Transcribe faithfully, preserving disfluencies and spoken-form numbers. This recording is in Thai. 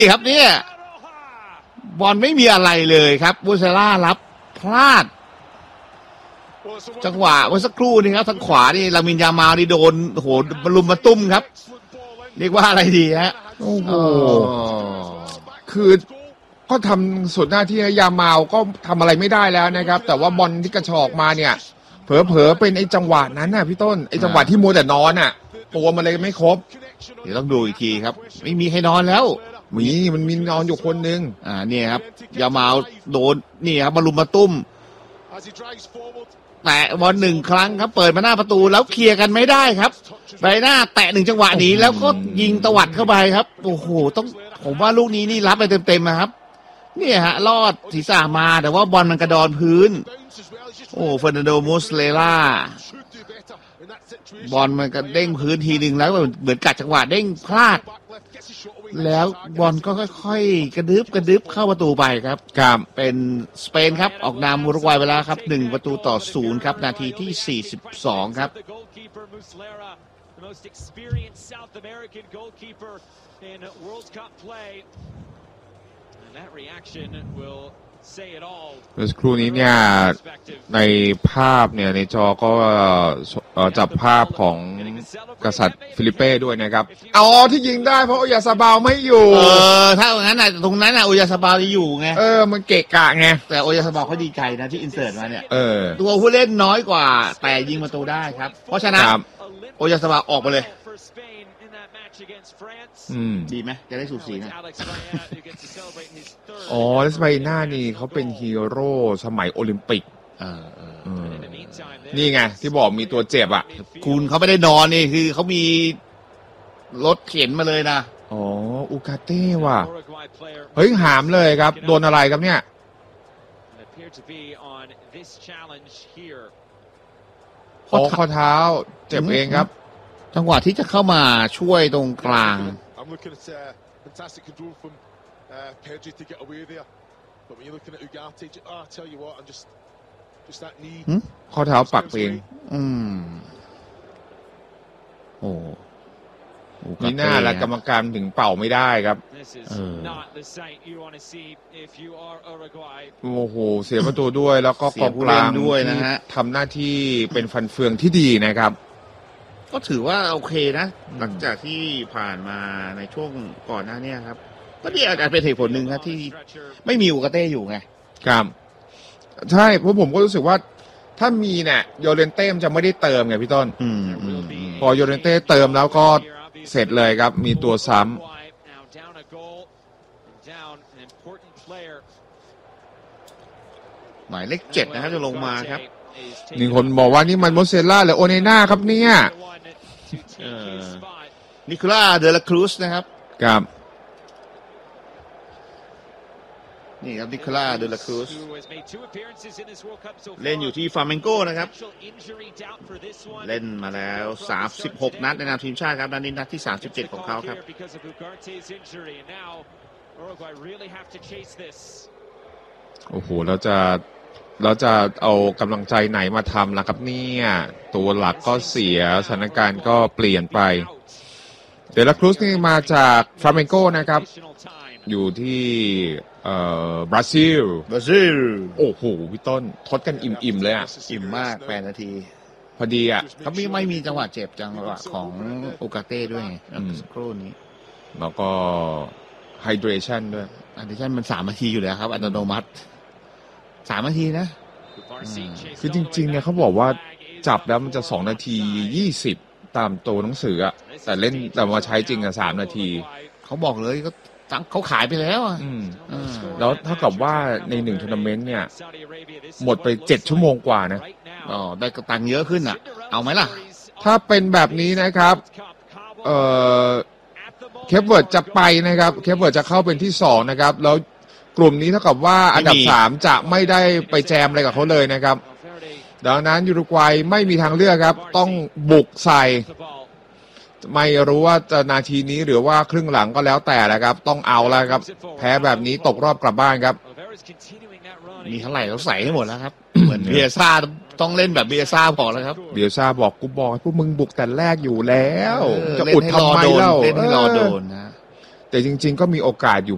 ครับเนี่ยบอลไม่มีอะไรเลยครับบูเซล่ารับพลาดจังหวะเมื่อสักครู่นี่ครับทางขวานี่ลามินยามาลนี่โดนโหบอลลุมมาตุ้มครับเรียกว่าอะไรดีฮะโอ้โหคือก็ทำสุดหน้าที่ยามาลก็ทำอะไรไม่ได้แล้วนะครับแต่ว่าบอลที่กระชอกมาเนี่ยเผลอๆเป็นไอ้จังหวะนั้นน่ะพี่ต้นไอ้จังหวะที่มัวแต่นอนน่ะตัวมันเลยไม่ครบเดี๋ยวต้องดูอีกทีครับไม่มีใครนอนแล้วมีมันมีนอนอยู่คนนึงอ่าเนี่ยครับยามาลโดนนี่ครับมาลุมมาตุ้มแตะบอลหนึ่งครั้งครับเปิดมาหน้าประตูแล้วเคลียร์กันไม่ได้ครับใบหน้าแตะหนึ่งจังหวะหนีแล้วก็ยิงตวัดเข้าไปครับโอ้โหต้องผมว่าลูกนี้นี่รับไปเต็มๆนะครับเนี่ยฮะลอดศีรษะมาแต่ว่าบอลมันกระดอนพื้นโอ้เฟอร์นันโดมุสเลล่าบอลมันก็เด้งพื้นทีหนึ่งแล้วเหมือนกัดจังหวะเด้งพลาดแล้วบอลก็ค่อยๆกระดึบกระดึบเข้าประตูไปครับครับเป็นสเปนครับออกนำอุรุกวัยไปแล้วครับหนึ่งประตูต่อศูนย์ครับนาทีที่สี่สิบสองครับเมื่อสักครู่นี้เนี่ยในภาพเนี่ยในจอก็จับภาพของกษัตริย์ฟิลิเป้ด้วยนะครับอ๋อที่ยิงได้เพราะโอยาซาบาลไม่อยู่เออถ้าอย่างนั้นน่ะตรงนั้นน่ะโอยาซาบาลจะอยู่ไงเออมันเกะกะไงแต่โอยาซาบาลเขาดีใจนะที่อินเสิร์ตมาเนี่ยเออตัวผู้เล่นน้อยกว่าแต่ยิงประตูได้ครับเพราะฉะนั้นโอยาซาบาลออกมาเลยอืมดีไหมจะได้สูสีนะอ๋อเลสไบน่านี่เขาเป็นฮีโร่สมัยโอลิมปิกเออเออนี่ไงที่บอกมีตัวเจ็บอ่ะคุณเขาไม่ได้นอนนี่คือเขามีรถเข็นมาเลยนะอ๋ออูกาเต้ว่ะเฮ้ยหามเลยครับโดนอะไรครับเนี่ยข้อข้อเท้าเจ็บเองครับจังหวะที่จะเข้ามาช่วยตรงกลางข้อเท้าปักเองอืมโอ้นี่หน้าและกรรมการถึงเป่าไม่ได้ครับโอ้โหเสียประตูด้วยแล้วก็กองกลางด้วยนะฮะทำหน้าที่เป็นฟันเฟืองที่ดีนะครับก็ถือว่าโอเคนะหลังจากที่ผ่านมาในช่วงก่อนหน้านี้ครับก็นี่อาจจะเป็นเหตุผลหนึ่งครับที่ไม่มีอูกาเต้อยู่ไงครับใช่เพราะผมก็รู้สึกว่าถ้ามีเนี่ยโยเรนเต้มจะไม่ได้เติมไงพี่ต้นพอโยเรนเต้เติมแล้วก็เสร็จเลยครับมีตัวซ้ำหมายเลขเจ็ดนะครับจะลงมาครับมีคนบอกว่านี่มันโมเซล่าหรือโอเนน่าครับเนี่ยนิโคล่าเดลาครูซนะครับครับนี่ครับนิโคล่าเดลาครูซเล่นอยู่ที่ฟาเมนโกนะครับเล่นมาแล้วสามสิบหกนัดในนามทีมชาติครับนัดนี้นัดที่สามสิบเจ็ดของเขาครับโอ้โหเราจะเราจะเอากำลังใจไหนมาทำล่ะครับเนี่ยตัวหลักก็เสียสถานการณ์ก็เปลี่ยนไปเดลาครูซนี่มาจากฟาเมนโกนะครับอยู่ที่เอ่อบราซิลบราซิลโอ้โหพี่ต้นทดกันอิ่มๆเลยอ่ะอิ่มมากแปดนาทีพอดีอ่ะเขาไม่ไม่มีจังหวะเจ็บจังหวะของโอกาเต้ด้วยสักครู่นี้แล้วก็ไฮเดรชั่นด้วยไฮเดรชั่นมันสามนาทีอยู่แล้วครับอัตโนมัติสามนาทีนะคือจริงๆเนี่ยเขาบอกว่าจับแล้วมันจะสองนาทียี่สิบตามตัวหนังสืออะแต่เล่นแต่มาใช้จริงอะสามนาทีเขาบอกเลยก็เขาขายไปแล้วอ่ะแล้วเท่ากับว่าในหนึ่งทัวร์นาเมนต์เนี่ยหมดไปเจ็ดชั่วโมงกว่านะอ๋อได้ตังค์เยอะขึ้นอ่ะเอาไหมล่ะถ้าเป็นแบบนี้นะครับเอ่อเคปเวิร์ดจะไปนะครับเคปเวิร์ดจะเข้าเป็นที่สองนะครับแล้วกลุ่มนี้เท่ากับว่าอันดับสามจะไม่ได้ไปแจมอะไรกับเขาเลยนะครับดังนั้นยูรุกวัยไม่มีทางเลือกครับต้องบุกใส่ไม่รู้ว่าจะนาทีนี้หรือว่าครึ่งหลังก็แล้วแต่แหละครับต้องเอาแล้วครับแพ้แบบนี้ตกรอบกลับบ้านครับมีเท่าไหร่เราใส่ให้หมดแล้วครับเหมือนเบียซ่าต้องเล่นแบบเบียซ่าบอกแล้วครับเบียซ่าบอกกูบอกพวกมึงบุกแต่แรกอยู่แล้วจะอุดทำไมเล่าเล่นให้รอโดนนะแต่จริงๆก็มีโอกาสอยู่